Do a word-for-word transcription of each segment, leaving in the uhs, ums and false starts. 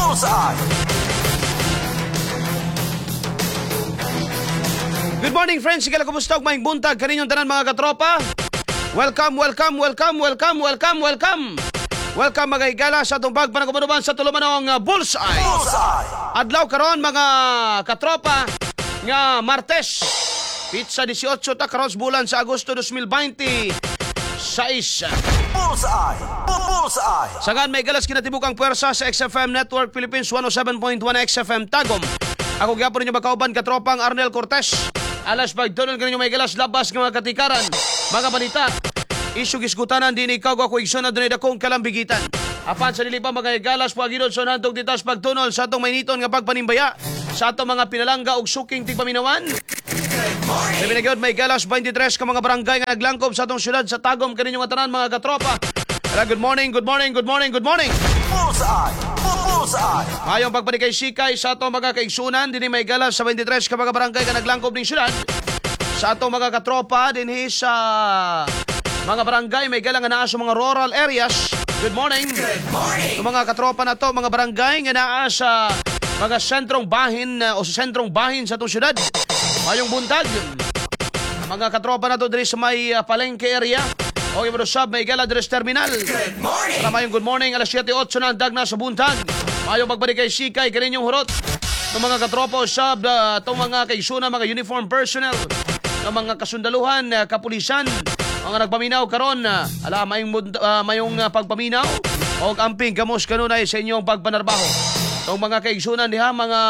Bullseye. Good morning, friends. Sige lang, kumusta? Maing buntag kaninyong tanan mga katropa. Welcome, welcome, welcome, welcome, welcome, welcome. Welcome mga higala sa itong pagpanagumanuman sa tulumanong uh, Bullseye. Bullseye. Adlaw karon mga katropa nga Martes. Pizza eighteen ta karon bulan sa Agosto twenty twenty-six. Bullseye. Bullseye. Sagan may galas kinatibukang puwersa sa X F M Network Philippines one oh seven point one X F M Tagum. Ako gyapon ninyo makauban katropang Arnel Cortez. Alas pagtunon kaninyo may galas labas ng mga katikaran, mga balita, isyu gisgutanan din ikaw ako igsoon na dunay dakong kalambigitan. Apan sa dili pa mga galas po agilod so nantog ditas pagtunol sa atong mainiton nga pagpanimbaya sa atong mga pinalangga ug suking tigpaminawan. Labi na gyud may galas twenty-three ka mga barangay nga naglangkob sa atong syudad sa Tagum kaninyo nga tanan mga katropa. Good morning, good morning, good morning, good morning. Bullseye. Bullseye. Mayong pagpanikay sikay sa atong mga kaigsunan dinhi may galas sa twenty-three ka mga barangay nga naglangkob ning syudad. Sa atong mga katropa dinhi sa mga barangay may galang nga naa sa mga rural areas. Good morning. Good morning. Sa mga katropa na to, mga barangay nga naa sa mga sentrong bahin uh, o sa sentrong bahin sa atong syudad. Mayong buntag. Mga katropa na to diri sa may uh, Palengke area. O yung sab may gala diri sa terminal. Good morning. Para mayong good morning alas seven eight na dag na sa buntag. Mayong pagbalik kay sikay kaninyong hurot. Ng mga katropa o sab uh, itong mga kaisuna, mga uniform personnel, ng mga kasundaluhan, uh, kapulisan, mga nagpaminaw karon uh, ala mayong uh, mayong uh, pagpaminaw o amping kamos kanunay sa inyong pagpanarbaho. Itong mga kaigsunan diha, mga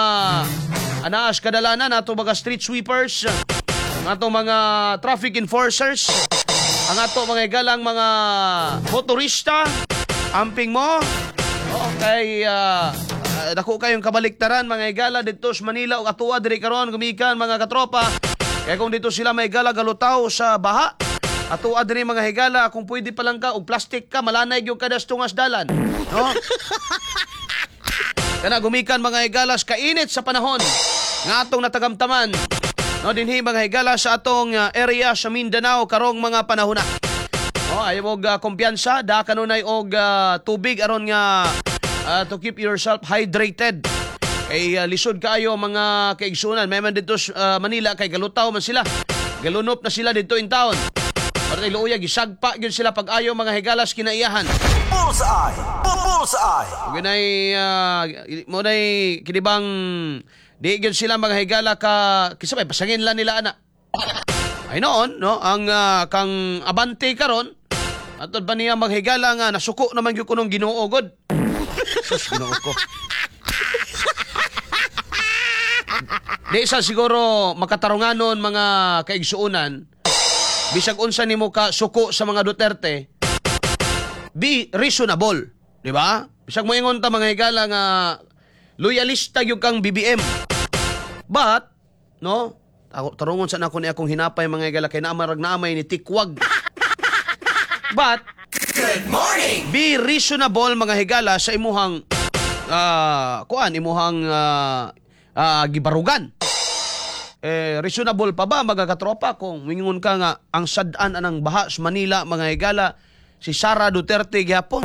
anaas kadalanan ato mga street sweepers, ato mga traffic enforcers, ang ato mga igalang mga motorista, amping mo. Okay, uh, uh, dako kayong kabaliktaran mga igala dito sa Manila o atua diri karon gumikan mga katropa. Kaya kung dito sila may igala galutaw sa baha, atua diri mga higala kung pwede pa lang ka og plastic ka malanay yung kadas tungas dalan, no? Kana gumikan mga higalas kainit sa panahon nga atong natagamtaman, no, dinhi mga higala sa atong uh, area sa Mindanao karong mga panahon na. Oh, ayaw mo uh, kumpiyansa, da kanunay og uh, tubig aron nga uh, to keep yourself hydrated. Kay uh, lisod kaayo mga kaigsunan, may man dito uh, Manila kay galutaw man sila. Galunop na sila dito in town. Para kay luuya gisagpa gyud sila pag ayo mga higalas kinaiyahan. Bullseye. Bullseye. Ginay uh, mo nay kinibang di gyud sila mga higala ka kisabay pasangin lang nila ana. Ay noon no ang uh, kang abante karon atod ba niya maghigala nga nasuko naman gyud kunong Ginoo god. Sus Ginoo ko. Di sa siguro makatarunganon mga kaigsuunan bisag unsa nimo ka suko sa mga Duterte, be reasonable, di ba? Bisag mo ingon ta mga higala nga loyalista gyud kang B B M. But no, ako tarungon sa nako ni akong hinapay mga higala kay naamarag naamay ni Tikwag. But Good morning. be reasonable mga higala sa imuhang uh, kuan imuhang uh, uh, gibarugan. Eh, reasonable pa ba mga katropa kung mingon ka nga ang sad-an anang baha sa Manila mga higala si Sara Duterte gyapon?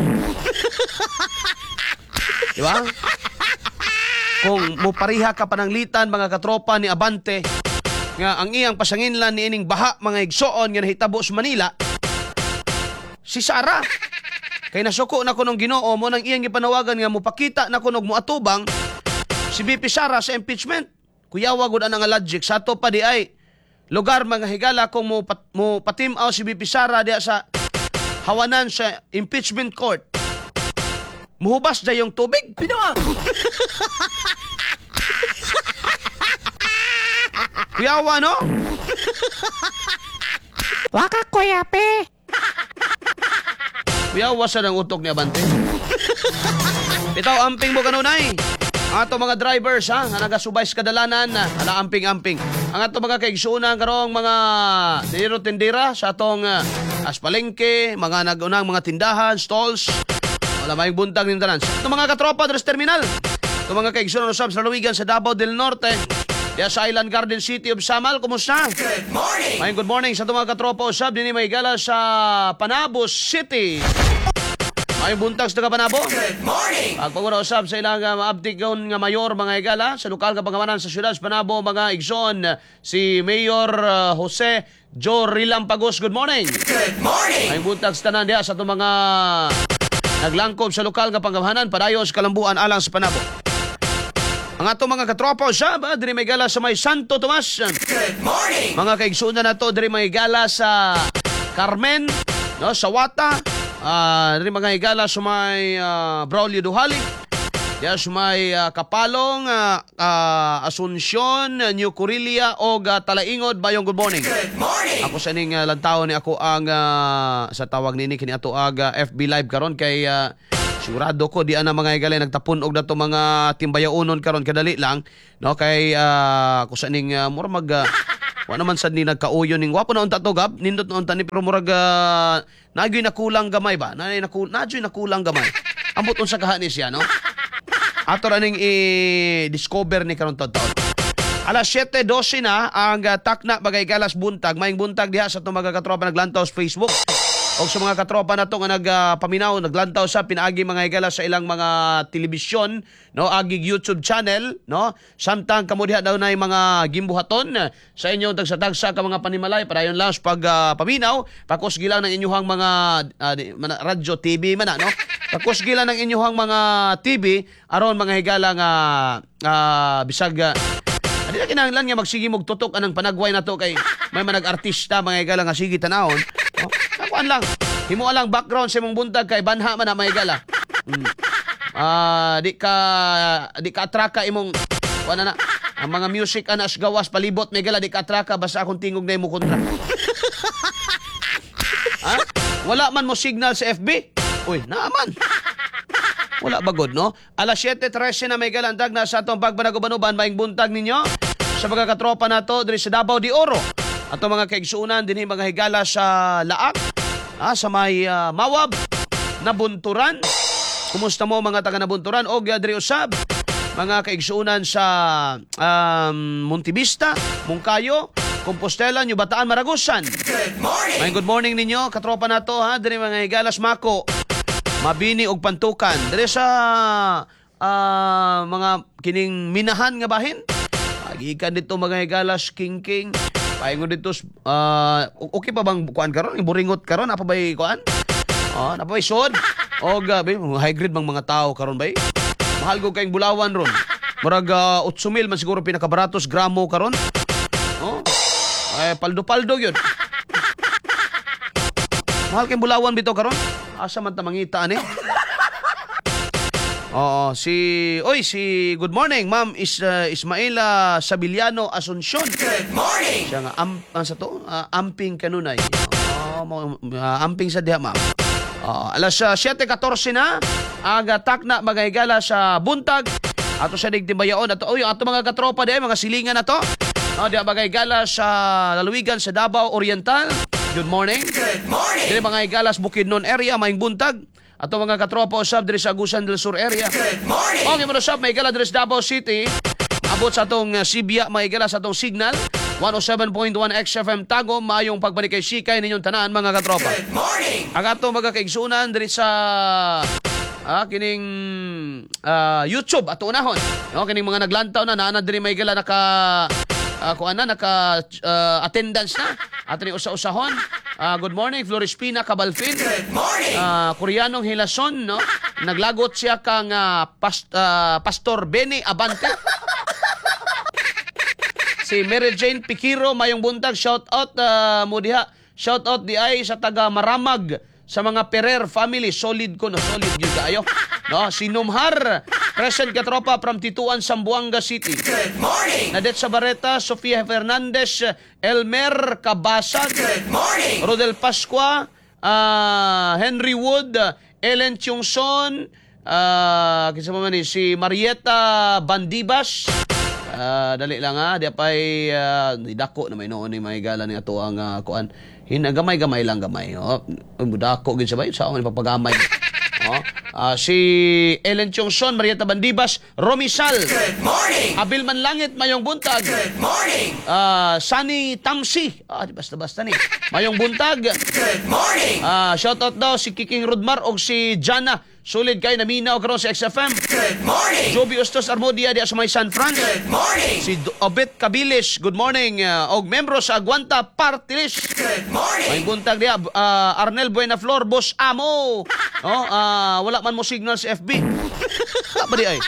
Di ba? Kung mupariha ka pananglitan mga katropa ni Abante nga ang iyang pasanginlan ni ining baha mga igsoon nga nahitabo sa Manila, si Sara kay nasuko na kunong Ginoo mo nang iyang gipanawagan nga mupakita na kunog moatubang si B P Sara sa impeachment. Kuyawa gud anang logic sa ato pa di ay lugar mga higala kung mo, pat, mo patimaw si B P Sara diya sa hawanan sa impeachment court. Muhubas da yung tubig. Pinawa. Kuyawa no? Waka kuyape. Kuyawa sa ng utok ni Abante. Bitaw amping mo kanunay. Ang ato mga drivers ha, nga nagasubay sa kadalanan na ala amping-amping. Ang ato mga kaigsuunan karong mga tindero-tindera sa atong uh, aspalengke, mga nagunang mga tindahan, stalls. Wala may buntag ng tanan. Ito mga katropa dres terminal. Ito mga kaigsuunan usab sa Luwigan sa Davao del Norte. Diya sa Island Garden City of Samal, kumusta? Good morning. May good morning sa itong mga katropa usab din may gala sa Panabos City. May buntag sa Panabo. Good morning. Pagpanguna usab sa ilang uh, maabtik gaon nga mayor mga higala sa lokal nga pangamanan sa siyudad sa Panabo mga igsoon si Mayor uh, Jose Joe Rilampagos. Good morning. Good morning. May buntag sa tanan diha sa itong mga naglangkob sa lokal nga pangamanan padayon sa Kalambuan alang sa Panabo. Ang ato mga katropa usab uh, diri may gala sa may Santo Tomas. Good morning. Mga kaigsuon na to diri may gala sa Carmen, no, sa Wata, uh, diri mga higala sa may uh, Braulio Duhali, diya sa may uh, Kapalong, uh, uh, Asuncion, New Corilia o uh, Talaingod. Bayong good morning. Good morning. Ako sa ning uh, lantaw ni ako ang uh, sa tawag nini kini ato aga F B live karon kay uh, sigurado ko di ana mga higala nagtapon og dato mga timbayaunon karon kadali lang, no, kay uh, ako sa ning uh, mura mag uh, wa naman sad ni nagkauyon ning wapo na unta to gab nindot na unta ni pero murag uh, nagyoy nakulang gamay ba nay nakul nagyoy nakulang gamay ambot unsa kahani siya, no, ato ra ning i-discover ni karon taon. Alas siyete dose na ang uh, takna bagay galas buntag maing buntag diha sa itong mga katropa naglantaw sa Facebook o sa mga katropa na to nga nagpaminaw, uh, naglantaw sa pinaagi mga higala sa ilang mga telebisyon, no, agig YouTube channel, no, samtang kamo diha daw na mga gimbuhaton uh, sa inyo tagsa-tagsa ka mga panimalay para yon lang pag uh, paminaw, pakusgi lang ng inyong mga uh, mana, radyo T V man na, no, pakusgi lang ng inyong mga T V aron mga higala nga uh, bisag uh, Adi na kinahanglan nga magsigi mog tutok anang panagway na to kay may manag artista mga higala nga sige tanahon. No? Nakuan lang. Himo lang background sa imong buntag kay banha man na mga higala. Mm. Ah, di ka di ka atraka imong wala na ang mga music anas gawas palibot mga higala di ka atraka basta akong tingog na imo kontra. Ha? Wala man mo signal sa F B? Uy, naaman. Wala bagod, no? Alas siyete trese na may galandag na sa atong pagbanagubanuban maing buntag ninyo sa mga katropa nato diri sa Davao de Oro. Ato mga kaigsuunan dinhi mga higala sa Laak, ah, sa may uh, Mawab, Nabunturan. Kumusta mo mga taga Nabunturan o diri usab mga kaigsuunan sa um, Montevista, Mungkayo, Compostela, New Bataan, Maragusan. Good morning. May good morning ninyo katropa nato ha diri mga higalas Mako, Mabini og Pantukan. Diri sa uh, mga kining minahan nga bahin. Agikan dito mga higalas King King. Paingon dito uh, okay pa bang kuan karon? Buringot karon apa bay kuan? Oh, napa bay sod? Og uh, high grade bang mga tao karon bay? Mahal go kayong bulawan ron. Murag uh, eight mil man siguro pinakabaratos gramo karon. Oh. Ay paldo-paldo yun. Mahal kayong bulawan bitaw karon. Asa man ta mangita ani? Oo, si oy si good morning Ma'am is uh, Ismaela Sabiliano Asuncion. Good morning. Siya nga am ang sa to uh, amping kanunay. Oh, uh, amping sa diha ma'am. Uh, alas uh, siyete fourteen na aga takna magahigala sa buntag ato sa digtimbayaon ato oy ato mga katropa diha mga silingan na to. Oh, diha magahigala sa lalawigan sa Davao Oriental. Good morning. Good morning. Dili mga igalas Bukidnon area maing buntag. Ato mga katropa usab diri sa Agusan del Sur area. Good morning. Okay mo usab may igala diri sa Davao City. Abot sa atong uh, Sibia may igala sa atong signal one oh seven point one X F M Tagum maayong pagbalik kay Sikay ninyong tanan mga katropa. Good morning. Ang ato mga kaigsunan diri sa ah, kining uh, YouTube ato unahon. No, kining mga naglantaw na naa na diri may igala naka Uh, kung ano, naka-attendance uh, na. At rin usa-usahon. Uh, good morning, Florispina Cabalfin. Good morning. Uh, Koreanong Hilason, no? Naglagot siya kang uh, past, uh, Pastor Benny Abante. Si Mary Jane Pikiro, mayong buntag. Shout out uh, mo diha. Shout out di ay sa taga Maramag. Sa mga Perer family. Solid ko, no? Solid yun kayo. No? Si Numhar. Present katropa from Tituan, Zamboanga City. Good morning. Nadet Sabareta, Sofia Fernandez, Elmer Cabasag, Good morning. Rodel Pascua, uh, Henry Wood, Ellen Tiongson, uh, kinsa man ni si Marieta Bandibas. Uh, dali lang ha, di apay uh, dako na may noon ni may gala ni ato ang uh, kuan. Hinagamay-gamay lang gamay. Oh, budako gid sabay sa akong ipapagamay. Oh, ah, si Ellen Chongson, Marieta Bandibas, Romisal, Good morning. Abil Manlangit, Mayong Buntag, Good morning. ah, Sunny Tamsi, ah, di basta-basta ni, Mayong Buntag, Good morning. ah, shoutout daw si Kiking Rudmar o si Jana, sulid kay naminaw karon sa X F M, Good morning. Joby Ustos Armodia di sa may San Fran, Good morning. si Do- Obet Kabilis, good morning, uh, og membro sa Aguanta Party List. Good May morning. buntag diya, uh, Arnel Buenaflor, Boss Amo. Oh, ah, wala man mo signal sa F B. Wala ba di ay?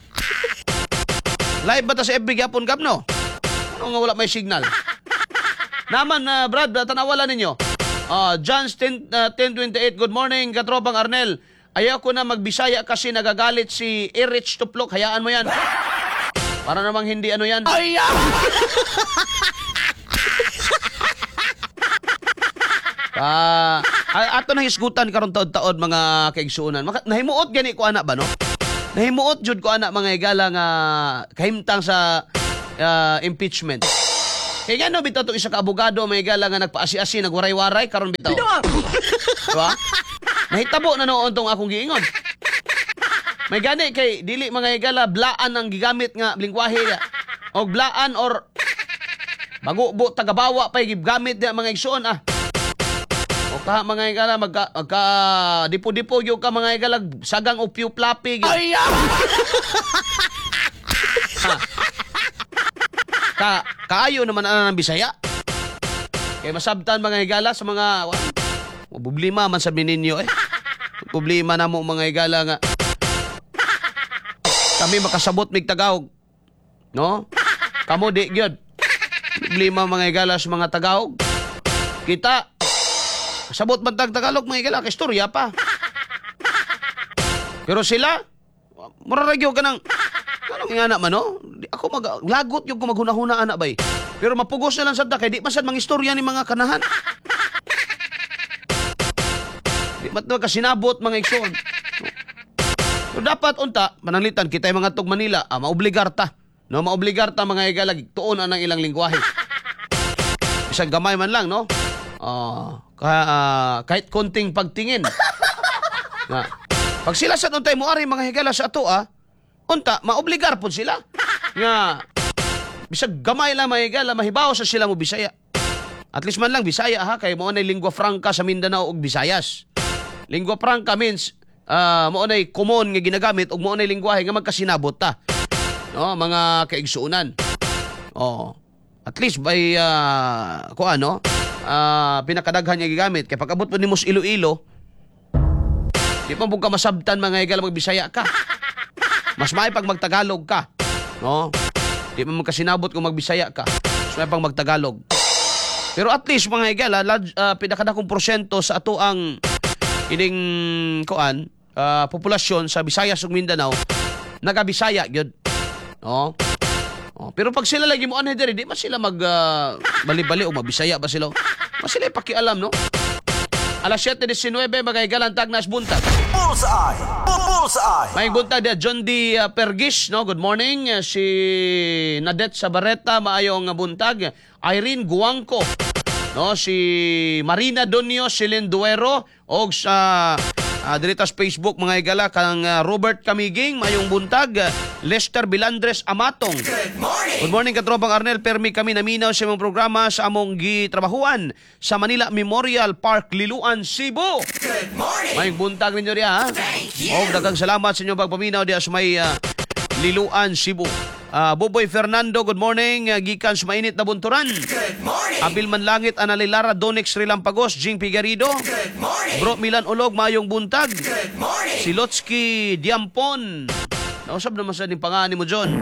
Live ba ta sa F B gyapon kap no? Ano nga wala may signal? Naman, uh, Brad, uh, tanawalan ninyo. Uh, John's ten twenty-eight, good morning, katropang Arnel. Ayaw ko na magbisaya kasi nagagalit si Erich Tuplok. Hayaan mo yan. Para namang hindi ano yan. Ay, Ah, uh, ato nang isgutan karon taon-taon mga kaigsuonan. Maka, nahimuot gani ko ana ba no? Nahimuot jud ko ana mga igala nga kahimtang sa ah, impeachment. Kaya nga no bitaw to isa ka abogado mga igala nga nagpaasi-asi nagwaray-waray karon bitaw. Diba? Nahitabo na noon tong akong giingon. May gani kay dili mga igala blaan ang gigamit nga lingwahe og blaan or bago bu tagabawa pa gigamit dia mga igsuon ah. O ka mga igala magka, magka dipo-dipo yung ka mga igala sagang o piu plapi. ay, Ha. Ka kaayo naman ana ng Bisaya. Kay masabtan mga igala sa mga wa, problema man sa ninyo eh. Problema na mo mga igala nga kami makasabot mig Tagalog. No? Kamo di gyud. Problema mga igala sa mga Tagalog. Kita sabot man tag Tagalog mga igala kay istorya pa. Pero sila muraragyo ka ng anong nga na man no? Di ako mag lagot yung kung maghunahuna ana bay. Pero mapugos na lang sad kay di masad mang istorya ni mga kanahan. Di mat na kasinabot mga igsoon. So dapat unta mananglitan kita mga tug Manila, ah, maobligar ta. No, maobligar ta mga igalag tuon ang ilang lingwahe. Isang gamay man lang, no? Ah, ka- ah, kahit konting pagtingin. Nga. Pag sila sa untay mo ari mga higala sa ato ah, unta maobligar pud sila. Nga bisag gamay lang mga higala mahibaw sa sila mo Bisaya. At least man lang Bisaya ha kay mo na lingua franca sa Mindanao ug Visayas. Lingua franca means uh, mo na common nga ginagamit ug mo na lingwahe nga magkasinabot ta. No, mga kaigsuunan. Oh. At least by uh, ko ano, uh, pinakadaghan niya gigamit kay pag-abot mo nimo sa Iloilo, di pa bug ka masabtan mga igala magbisaya ka. Mas may pag magtagalog ka, no? Di pa mo kasinabot kung magbisaya ka. Mas may pag magtagalog. Pero at least mga igala, uh, pinakadakong porsyento sa ato ang ining kuan, uh, populasyon sa Visayas ug Mindanao, naga-Bisaya gyud. No? Oh, pero pag sila lagi mo anay diri, di man sila mag uh, bali-bali o mabisaya ba sila? Mas sila pakialam, no? Alas siyete diecinueve mga igalantag nas buntag. Bullseye. Bullseye. May buntag dia John D. uh, Pergis, no? Good morning. Uh, si Nadet Sabareta, maayong uh, buntag. Irene Guangco, no? Si Marina Donio Silinduero og sa uh, dito sa Facebook mga igala kang uh, Robert Camiging, maayong buntag. Uh, Lester Bilandres Amatong. Good morning. Good morning katropang Arnel, permi kami naminaw sa imong programa sa among gitrabahuan sa Manila Memorial Park, Liloan, Cebu. Good morning. May buntag ninyo diya ha. Thank you. O daghang salamat sa inyong pagpaminaw diya sa may uh, Liloan, Cebu. Uh, Buboy Fernando, good morning. Uh, gikan sa mainit na bunturan. Good morning. Abil Manlangit, Analilara, Donix Rilampagos, Jing Figueredo. Good morning. Bro Milan Ulog, mayong buntag. Good morning. Si Lotsky Diampon. Nausap naman sa ning pangani mo, John.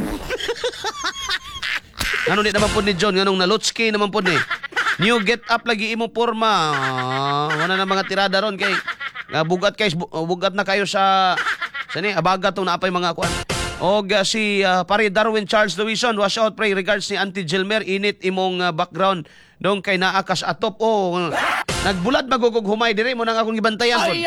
Ano di naman po ni John, nganong na Lotsky naman po ni. New get up lagi imo porma. Ah, wala na mga tirada ron kay nga bugat kay bugat na kayo sa sa ni abaga tong naapay mga kuan. Og uh, si uh, pare Darwin Charles Lewison, wash out pray regards ni Auntie Gilmer, init imong uh, background dong kay naakas atop. Oh, nagbulad magugog humay dire mo nang akong gibantayan pod.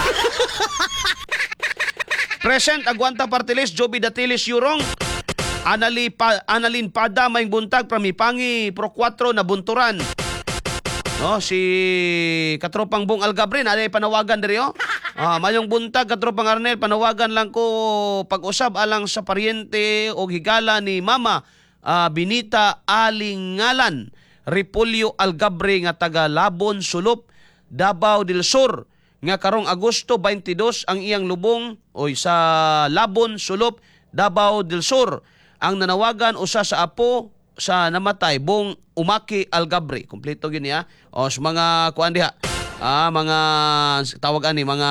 Present Aguanta Party List, Joby Datilis Yurong, Anali pa, Analin Pada may buntag Pramipangi Pro four na bunturan. No, si Katropang Bong Algabrin, alay panawagan diri oh. Ah, mayong buntag katropang Arnel, panawagan lang ko pag-usab alang sa paryente o higala ni Mama ah, Binita Alingalan, Repolyo Algabre nga taga Labon Sulop, Davao del Sur, nga karong Agosto twenty-dos ang iyang lubong oy sa Labon Sulop, Davao del Sur. Ang nanawagan usa sa apo sa namatay Bong Umaki Algabre. Kompleto gyud niya. O sa mga kuan diha. Ah, mga tawag ani mga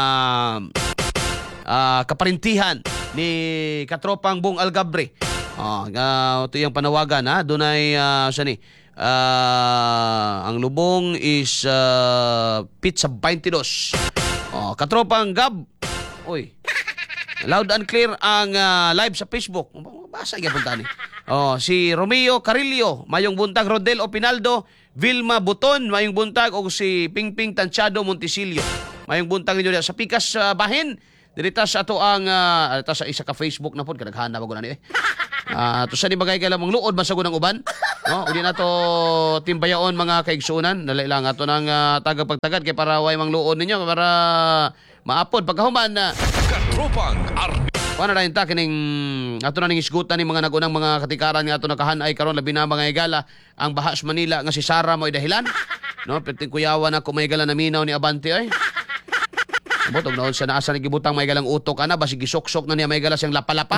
ah, kaparintihan ni katropang Bong Algabre. Ah, uh, ito yung panawagan ha. Dunay uh, sa ni ah, ang lubong is uh, Pizza twenty-dos. Oh, katropang Gab. Oy. Loud and clear ang uh, live sa Facebook. Basa gyud punta ni. Oh, si Romeo Carillo, mayong buntag Rodel Opinaldo, Vilma Buton, mayong buntag og si Pingping Tanchado Montisilio. Mayong buntag ninyo sa Pikas uh, Bahin. Dirita sa ato ang uh, ta sa isa ka Facebook na pod kadaghan na bago na ni. Eh. Ah, uh, to sa ni bagay kay lamang luod man sa gunang uban. No, udi na to timbayaon mga kaigsunan. Dali lang ato nang uh, tagapagtagad kay para way mang luod ninyo para maapod pagkahuman na Katropang Arnel. Kuha na rin ta, kining ato na ning isgutan ni mga nagunang mga katikaran nga ato nakahanay karon labi na mga igala ang Bahas Manila nga si Sara mo'y dahilan. No, perting kuyawan na kung may igala na minaw ni Abante ay. Botog na sa naasa ni gibutang may igalang utok ana basig gisok-sok na niya may igala siyang lapalapa.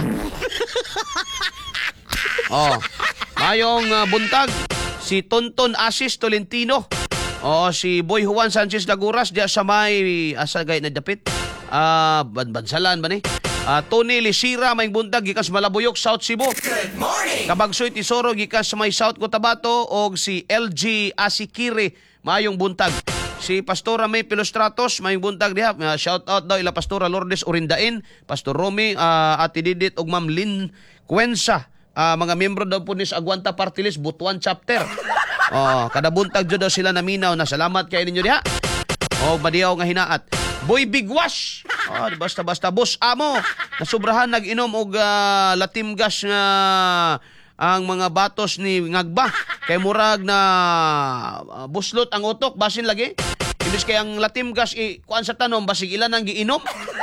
Oh, mayong uh, buntag si Tonton Asis Tolentino. Oh, si Boy Juan Sanchez Laguras diya sa may asa gay na dapit. Ah, uh, bansalan ba ni? Uh, Tony Lisira may buntag gikan sa Malabuyok, South Cebu. Good morning. Kabagsoy Tisoro gikan sa may South Cotabato og si L G Asikire mayong buntag. Si Pastora May Pilostratos mayong buntag diha. Uh, shout out daw ila Pastora Lourdes Orindain, Pastor Romy, uh, Ate Didit og Ma'am Lynn Cuenza. Uh, mga miyembro daw po ni sa Aguanta Party List Butuan Chapter. Oh, kada buntag jud daw sila naminaw na salamat kay ninyo diha. Oh, madiyaw nga hinaat. Boy Bigwash. Oh, basta-basta boss amo. Nasubrahan nag-inom og uh, latim gas nga ang mga batos ni Ngagba. Kay murag na uh, buslot ang utok basin lagi. Imbis kay ang latim gas i kuan sa tanom basig ilan ang giinom.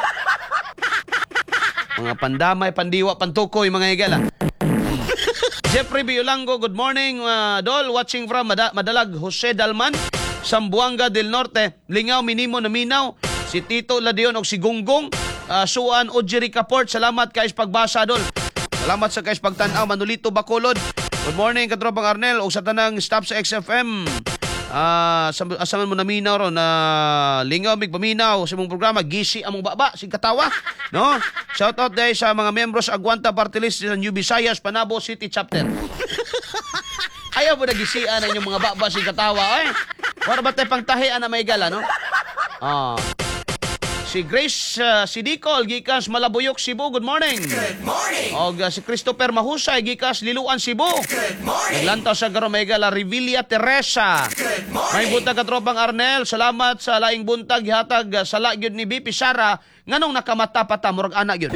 Mga pandamay, pandiwa, pantukoy mga igala. Jeffrey Biolango, good morning, uh, Dol. Watching from Mada- Madalag, Jose Dalman, Sambuanga del Norte. Lingaw, Minimo na Minaw. Si Tito Ladion og si Gunggong. Uh, Suan Ojeri Kaport. Salamat kais pagbasa, Dol. Salamat sa kais pagtanaw. Manolito Bacolod. Good morning, katropang Arnel. O sa tanang staff sa X F M. Uh, asaman mo na minaw ron na uh, lingaw mig paminaw sa mong programa gisi among baba sig katawa no shout out day sa mga membros Aguanta Party List sa New Visayas Panabo City Chapter. Ayaw mo na gisian ang inyong mga baba sig katawa ay para ba tay pangtahian na may gala no ah si Grace uh, Sidicol gikas Malabuyok Cebu, good morning. Good morning. Og uh, si Christopher Mahusay gikas Liluan Cebu. Good morning. Naglantaw sa Garomega La Revilla Teresa. Good May morning. buntag katropang Arnel, salamat sa laing buntag gihatag uh, sa lagyod ni B P Sara nganong nakamata pa ta murag anak gyud.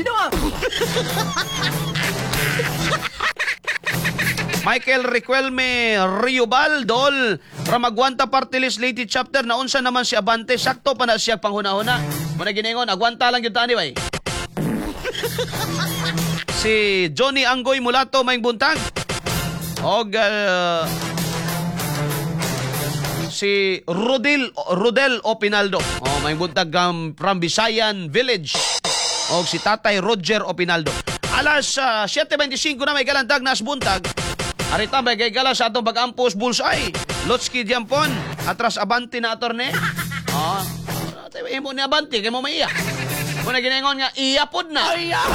Michael Recuelme Riobal Dol from Aguanta Party List Lady Chapter na unsa naman si Abante sakto pa na siya panghuna-huna. Muna giningon agwanta lang gyud tani bay. Si Johnny Anggoy Mulato maing buntag. Og uh, si Rodel Rodel Opinaldo. Oh, maing buntag um, from Visayan Village. Og si Tatay Roger Opinaldo. Alas uh, seven twenty-five na may galandag nas buntag. Arita may gala sa atong pag-ampos bullseye. Lotski Diampon, atras Abante na atorne. Ah, tayo imo ni Abante kay mo maiya. Muna ginengon nga iya pod na.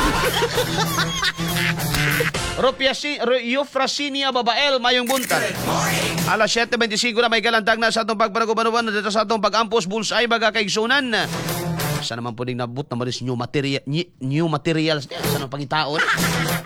Ropiasi Euphrasinia Babael mayong buntag. Alas seven twenty-five na may galandag na sa atong pagpanagubanuban dito sa atong pag-ampos bullseye baga kaigsunan. Sa naman po ding nabut na maris new material new materials. Sa nang pangitaon.